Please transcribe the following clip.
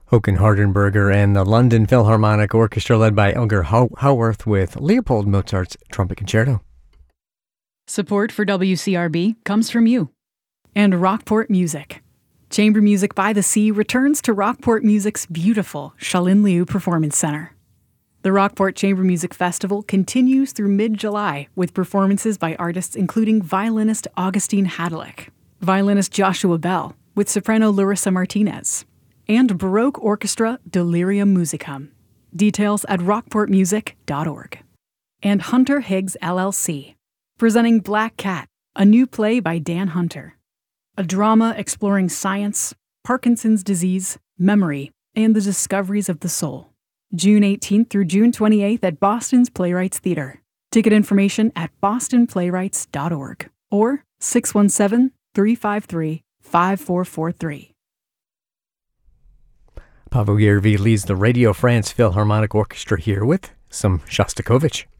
Håkan Hardenberger and the London Philharmonic Orchestra led by Elgar Howarth with Leopold Mozart's Trumpet Concerto. Support for WCRB comes from you and Rockport Music. Chamber Music by the Sea returns to Rockport Music's beautiful Shalin Liu Performance Center. The Rockport Chamber Music Festival continues through mid-July with performances by artists including violinist Augustine Hadlick, violinist Joshua Bell with soprano Larissa Martinez, and Baroque Orchestra Delirium Musicum. Details at rockportmusic.org. And Hunter Higgs LLC, presenting Black Cat, a new play by Dan Hunter. A drama exploring science, Parkinson's disease, memory, and the discoveries of the soul. June 18th through June 28th at Boston's Playwrights Theater. Ticket information at bostonplaywrights.org or 617-353-5443. Paavo Järvi leads the Radio France Philharmonic Orchestra here with some Shostakovich.